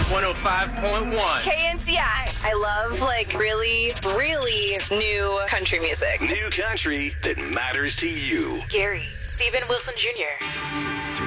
105.1. KNCI. I love, really, really new country music. New country that matters to you. Gary. Stephen Wilson Jr. 2, 3.